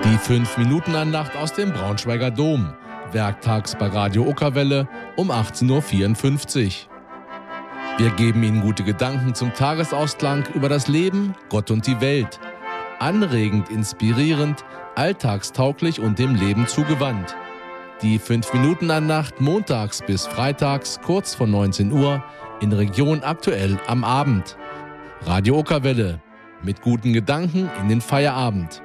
Die 5-Minuten-Andacht aus dem Braunschweiger Dom. Werktags bei Radio Okerwelle um 18.54 Uhr. Wir geben Ihnen gute Gedanken zum Tagesausklang über das Leben, Gott und die Welt. Anregend, inspirierend, alltagstauglich und dem Leben zugewandt. Die 5-Minuten-Andacht montags bis freitags kurz vor 19 Uhr in Region Aktuell am Abend. Radio Okerwelle. Mit guten Gedanken in den Feierabend.